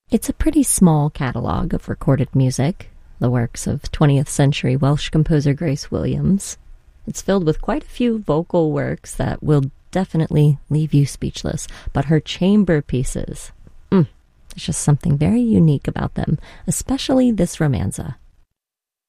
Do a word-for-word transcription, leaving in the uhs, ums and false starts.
It's a pretty small catalogue of recorded music, the works of twentieth century Welsh composer Grace Williams. It's filled with quite a few vocal works that will definitely leave you speechless, but her chamber pieces, mm, there's just something very unique about them, especially this romanza.